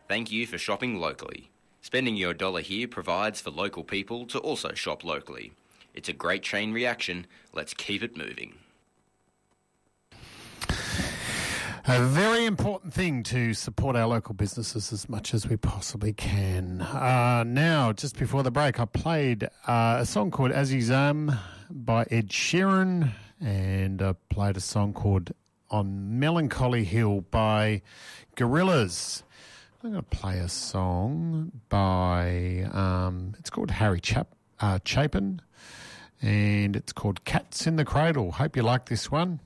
Thank you for shopping locally. Spending your dollar here provides for local people to also shop locally. It's a great chain reaction. Let's keep it moving. A very important thing to support our local businesses as much as we possibly can. Now, just before the break, I played a song called Azizam by Ed Sheeran, and I played a song called On Melancholy Hill by Gorillaz. I'm going to play a song by, it's called Harry Chapin, and it's called Cats in the Cradle. Hope you like this one.